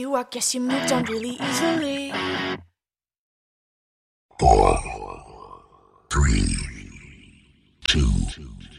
you, I guess you moved on really easily. 4, 3, 2,